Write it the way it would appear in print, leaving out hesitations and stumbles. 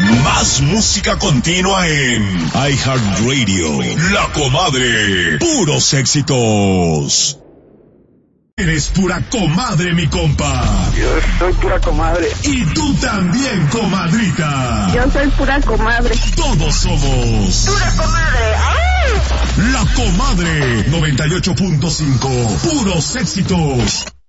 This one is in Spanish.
Más música continua en iHeartRadio. La Comadre. Puros éxitos. Eres pura comadre, mi compa. Yo soy pura comadre. Y tú también, comadrita. Yo soy pura comadre. Todos somos Pura comadre. ¡Ay! La Comadre 98.5. Puros éxitos.